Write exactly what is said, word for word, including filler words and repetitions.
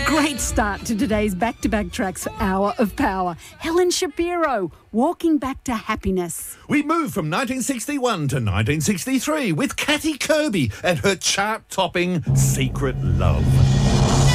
Great start to today's back-to-back tracks Hour of Power. Helen Shapiro, Walking Back to Happiness. We move from nineteen sixty-one to nineteen sixty-three with Katty Kirby and her chart-topping Secret Love.